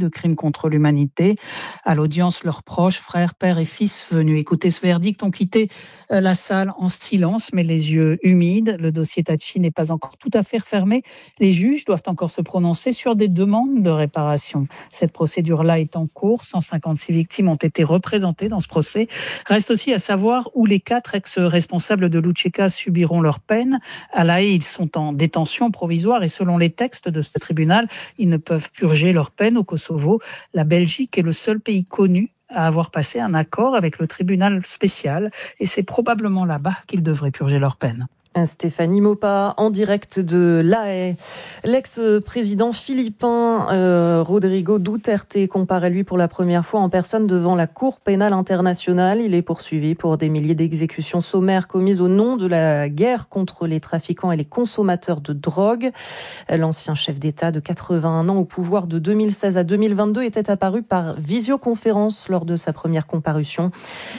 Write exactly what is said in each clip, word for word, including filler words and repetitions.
de crime contre l'humanité. À l'audience, leurs proches, frères, pères et fils venus écouter ce verdict ont quitté la salle en silence, mais les yeux humides. Le dossier Tachi n'est pas encore tout à fait refermé. Les juges doivent encore se prononcer sur des demandes de réparation. Cette procédure-là est en cours. cent cinquante-six victimes ont été représentées dans ce procès. Reste aussi à savoir où les quatre ex-responsables de l'U C K subiront leur peine. À La Haye, ils sont en détention provisoire et selon les textes de ce tribunal, ils ne peuvent purger leur peine au Kosovo. La Belgique est le seul pays connu à avoir passé un accord avec le tribunal spécial et c'est probablement là-bas qu'ils devraient purger leur peine. Stéphanie Maupas, en direct de La Haye. L'ex-président philippin euh, Rodrigo Duterte comparaît lui pour la première fois en personne devant la Cour pénale internationale. Il est poursuivi pour des milliers d'exécutions sommaires commises au nom de la guerre contre les trafiquants et les consommateurs de drogue. L'ancien chef d'État de quatre-vingt-un ans au pouvoir de deux mille seize à deux mille vingt-deux était apparu par visioconférence lors de sa première comparution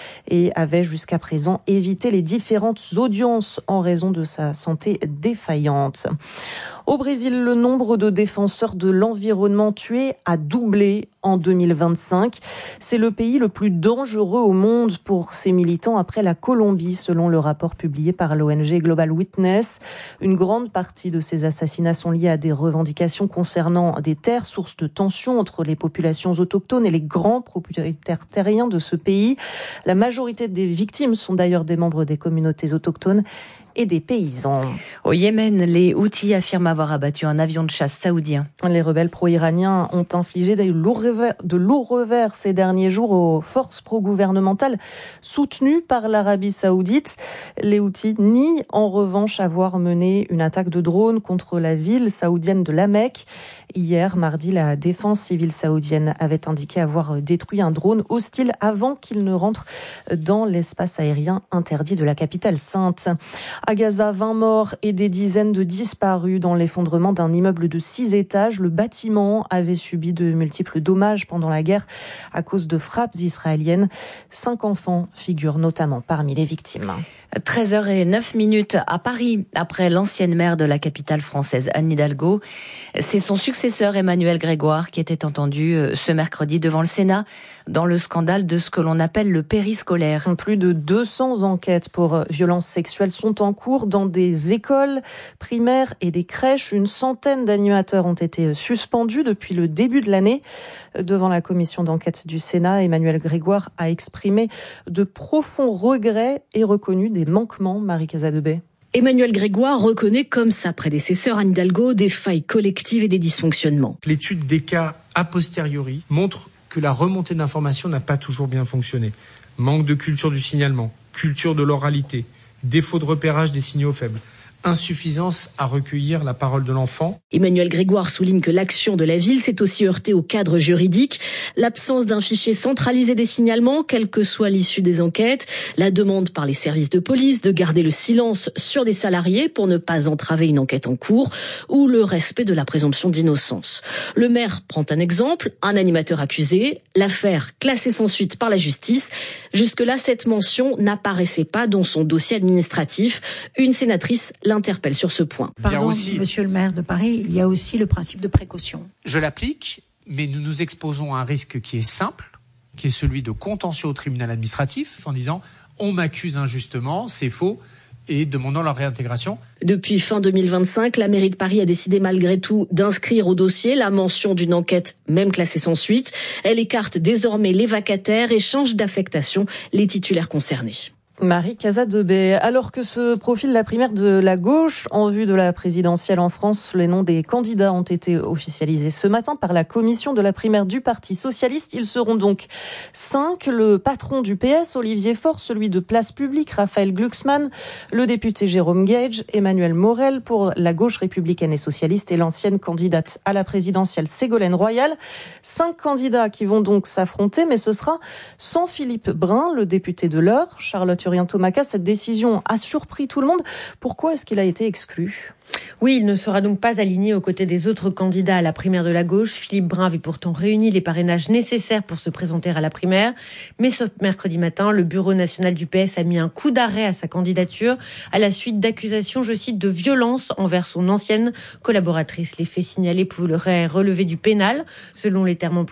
et avait jusqu'à présent évité les différentes audiences en raison de sa santé défaillante. Au Brésil, le nombre de défenseurs de l'environnement tués a doublé en deux mille vingt-cinq. C'est le pays le plus dangereux au monde pour ses militants après la Colombie, selon le rapport publié par l'O N G Global Witness. Une grande partie de ces assassinats sont liés à des revendications concernant des terres, source de tensions entre les populations autochtones et les grands propriétaires terriens de ce pays. La majorité des victimes sont d'ailleurs des membres des communautés autochtones et des paysans. Au Yémen, les Houthis affirment avoir abattu un avion de chasse saoudien. Les rebelles pro-iraniens ont infligé de lourds revers, de lourds revers ces derniers jours aux forces pro-gouvernementales soutenues par l'Arabie saoudite. Les Houthis nient en revanche avoir mené une attaque de drone contre la ville saoudienne de La Mecque. Hier, mardi, la défense civile saoudienne avait indiqué avoir détruit un drone hostile avant qu'il ne rentre dans l'espace aérien interdit de la capitale sainte. À Gaza, vingt morts et des dizaines de disparus dans l'effondrement d'un immeuble de six étages. Le bâtiment avait subi de multiples dommages pendant la guerre à cause de frappes israéliennes. Cinq enfants figurent notamment parmi les victimes. treize heures zéro neuf minutes à Paris, après l'ancienne maire de la capitale française, Anne Hidalgo. C'est son successeur Emmanuel Grégoire qui était entendu ce mercredi devant le Sénat dans le scandale de ce que l'on appelle le périscolaire. Plus de deux cents enquêtes pour violences sexuelles sont en cours dans des écoles primaires et des crèches. Une centaine d'animateurs ont été suspendus depuis le début de l'année. Devant la commission d'enquête du Sénat, Emmanuel Grégoire a exprimé de profonds regrets et reconnu des manquements. Marie Casadebey. Emmanuel Grégoire reconnaît, comme sa prédécesseur Anne Hidalgo, des failles collectives et des dysfonctionnements. L'étude des cas a posteriori montre que la remontée d'informations n'a pas toujours bien fonctionné. Manque de culture du signalement, culture de l'oralité, défaut de repérage des signaux faibles, insuffisance à recueillir la parole de l'enfant. Emmanuel Grégoire souligne que l'action de la ville s'est aussi heurtée au cadre juridique, l'absence d'un fichier centralisé des signalements, quelle que soit l'issue des enquêtes, la demande par les services de police de garder le silence sur des salariés pour ne pas entraver une enquête en cours, ou le respect de la présomption d'innocence. Le maire prend un exemple, un animateur accusé, l'affaire classée sans suite par la justice. Jusque-là, cette mention n'apparaissait pas dans son dossier administratif. Une sénatrice l'interpelle sur ce point. Pardon, aussi, monsieur le maire de Paris, il y a aussi le principe de précaution. Je l'applique, mais nous nous exposons à un risque qui est simple, qui est celui de contentieux au tribunal administratif, en disant on m'accuse injustement, c'est faux, et demandant leur réintégration. Depuis fin deux mille vingt-cinq, la mairie de Paris a décidé malgré tout d'inscrire au dossier la mention d'une enquête même classée sans suite. Elle écarte désormais les vacataires et change d'affectation les titulaires concernés. Marie Casadebey. Alors que se profile la primaire de la gauche en vue de la présidentielle en France, les noms des candidats ont été officialisés ce matin par la commission de la primaire du Parti socialiste. Ils seront donc cinq. Le patron du P S, Olivier Faure, celui de Place Publique, Raphaël Glucksmann, le député Jérôme Gage, Emmanuel Morel pour la gauche républicaine et socialiste et l'ancienne candidate à la présidentielle Ségolène Royal. Cinq candidats qui vont donc s'affronter, mais ce sera sans Philippe Brun, le député de l'Eure, Charlotte Urien-Thomaca. Cette décision a surpris tout le monde. Pourquoi est-ce qu'il a été exclu ? Oui, il ne sera donc pas aligné aux côtés des autres candidats à la primaire de la gauche. Philippe Brun avait pourtant réuni les parrainages nécessaires pour se présenter à la primaire. Mais ce mercredi matin, le bureau national du P S a mis un coup d'arrêt à sa candidature à la suite d'accusations, je cite, de violence envers son ancienne collaboratrice. Les faits signalés pourraient relever du pénal, selon les termes employés